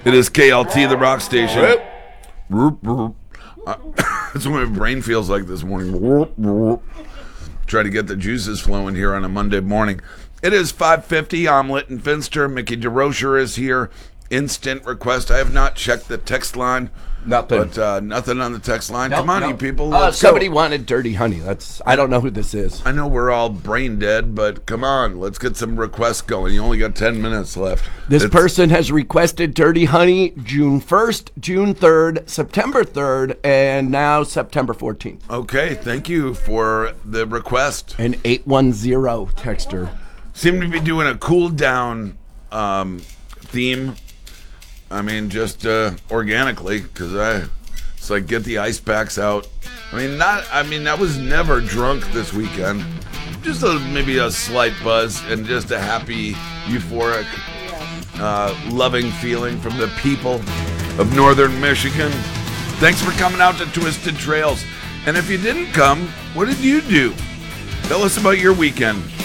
It is KLT, the rock station. That's what my brain feels like this morning. Try to get the juices flowing here on a Monday morning. It is 5:50. Omelet and Finster. Mickey DeRocher is here. Instant request. I have not checked the text line. Nothing. But nothing on the text line. Nope, Come on, nope. you people. Somebody wanted Dirty Honey. I don't know who this is. I know we're all brain dead, but come on. Let's get some requests going. You only got 10 minutes left. This person has requested Dirty Honey June 1st, June 3rd, September 3rd, and now September 14th. Okay, thank you for the request. An 810 texter. Seem to be doing a cool down theme. I mean, just organically, because it's like get the ice packs out. I was never drunk this weekend. Just maybe a slight buzz and just a happy, euphoric, loving feeling from the people of Northern Michigan. Thanks for coming out to Twisted Trails. And if you didn't come, what did you do? Tell us about your weekend.